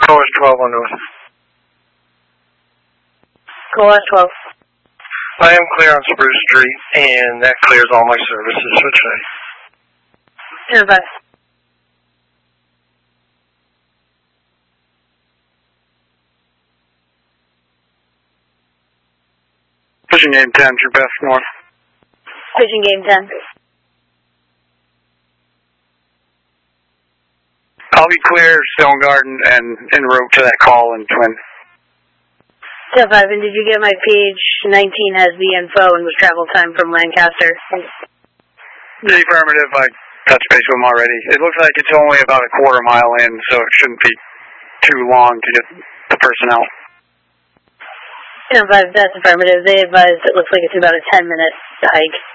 Course 12 on North. Course 12. I am clear on Spruce Street, and that clears all my services for today. 10-5. Fishing Game 10, your best north. Fishing Game 10. I'll be clear, Stone Garden, and en route to that call in Twin. 10-5, and did you get my page 19 has the info and was travel time from Lancaster? The affirmative, I touched base with them already. It looks like it's only about a quarter mile in, so it shouldn't be too long to get the person out. 10-5, that's affirmative. They advised it looks like it's about a 10-minute hike.